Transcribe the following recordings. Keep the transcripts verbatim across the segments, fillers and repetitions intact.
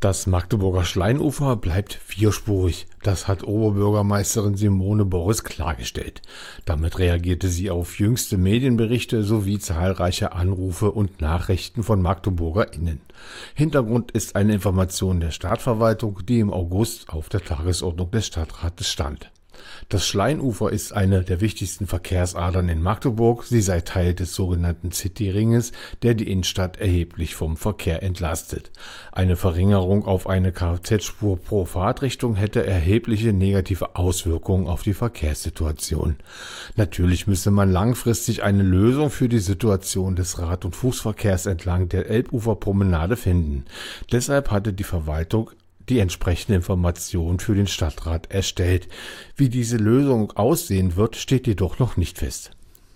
Das Magdeburger Schleinufer bleibt vierspurig. Das hat Oberbürgermeisterin Simone Boris klargestellt. Damit reagierte sie auf jüngste Medienberichte sowie zahlreiche Anrufe und Nachrichten von MagdeburgerInnen. Hintergrund ist eine Information der Stadtverwaltung, die im August auf der Tagesordnung des Stadtrates stand. Das Schleinufer ist eine der wichtigsten Verkehrsadern in Magdeburg. Sie sei Teil des sogenannten Cityringes, der die Innenstadt erheblich vom Verkehr entlastet. Eine Verringerung auf eine Kfz-Spur pro Fahrtrichtung hätte erhebliche negative Auswirkungen auf die Verkehrssituation. Natürlich müsse man langfristig eine Lösung für die Situation des Rad- und Fußverkehrs entlang der Elbuferpromenade finden. Deshalb hatte die Verwaltung die entsprechende Information für den Stadtrat erstellt. Wie diese Lösung aussehen wird, steht jedoch noch nicht fest.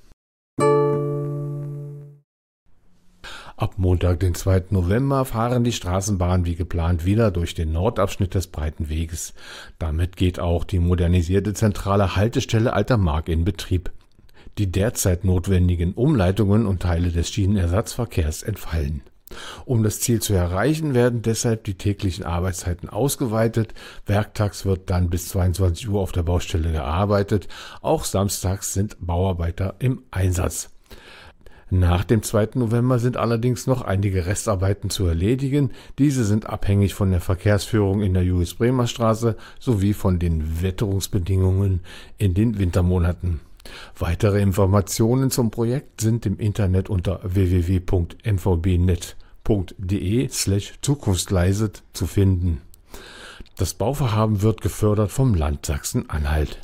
Ab Montag, den zweiten November, fahren die Straßenbahnen wie geplant wieder durch den Nordabschnitt des Breiten Weges. Damit geht auch die modernisierte zentrale Haltestelle Alter Markt in Betrieb. Die derzeit notwendigen Umleitungen und Teile des Schienenersatzverkehrs entfallen. Um das Ziel zu erreichen, werden deshalb die täglichen Arbeitszeiten ausgeweitet. Werktags wird dann bis zweiundzwanzig Uhr auf der Baustelle gearbeitet. Auch samstags sind Bauarbeiter im Einsatz. Nach dem zweiten November sind allerdings noch einige Restarbeiten zu erledigen. Diese sind abhängig von der Verkehrsführung in der Julius-Bremer-Straße sowie von den Witterungsbedingungen in den Wintermonaten. Weitere Informationen zum Projekt sind im Internet unter w w w punkt m v b net punkt d e slash zukunftsleise zu finden. Das Bauvorhaben wird gefördert vom Land Sachsen-Anhalt.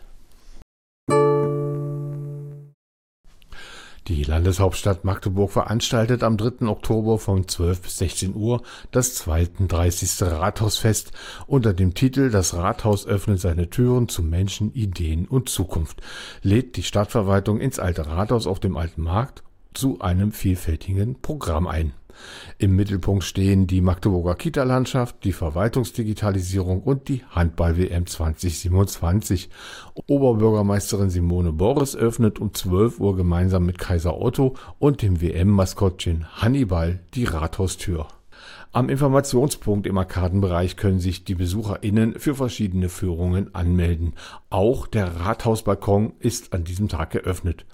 Die Landeshauptstadt Magdeburg veranstaltet am dritten Oktober von zwölf bis sechzehn Uhr das zweiunddreißigste Rathausfest unter dem Titel „Das Rathaus öffnet seine Türen zu Menschen, Ideen und Zukunft“, lädt die Stadtverwaltung ins Alte Rathaus auf dem Alten Markt zu einem vielfältigen Programm ein. Im Mittelpunkt stehen die Magdeburger Kita-Landschaft, die Verwaltungsdigitalisierung und die Handball-W M zwanzig siebenundzwanzig. Oberbürgermeisterin Simone Boris öffnet um zwölf Uhr gemeinsam mit Kaiser Otto und dem W M-Maskottchen Hannibal die Rathaustür. Am Informationspunkt im Arkadenbereich können sich die BesucherInnen für verschiedene Führungen anmelden. Auch der Rathausbalkon ist an diesem Tag geöffnet.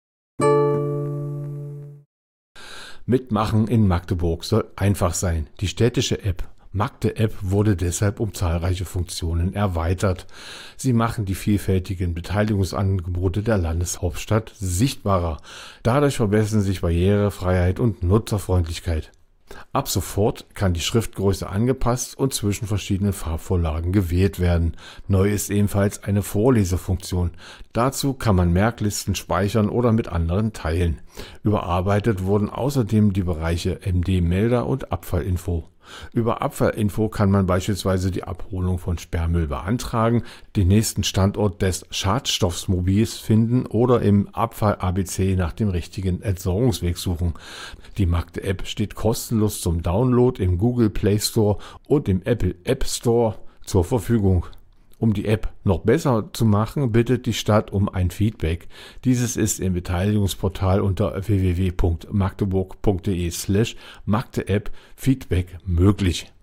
Mitmachen in Magdeburg soll einfach sein. Die städtische App Magde-App wurde deshalb um zahlreiche Funktionen erweitert. Sie machen die vielfältigen Beteiligungsangebote der Landeshauptstadt sichtbarer. Dadurch verbessern sich Barrierefreiheit und Nutzerfreundlichkeit. Ab sofort kann die Schriftgröße angepasst und zwischen verschiedenen Farbvorlagen gewählt werden. Neu ist ebenfalls eine Vorlesefunktion. Dazu kann man Merklisten speichern oder mit anderen teilen. Überarbeitet wurden außerdem die Bereiche M D-Melder und Abfallinfo. Über Abfallinfo kann man beispielsweise die Abholung von Sperrmüll beantragen, den nächsten Standort des Schadstoffmobils finden oder im Abfall-A B C nach dem richtigen Entsorgungsweg suchen. Die Magde-App steht kostenlos zum Download im Google Play Store und im Apple App Store zur Verfügung. Um die App noch besser zu machen, bittet die Stadt um ein Feedback. Dieses ist im Beteiligungsportal unter w w w punkt magdeburg punkt d e slash magde-app Feedback möglich.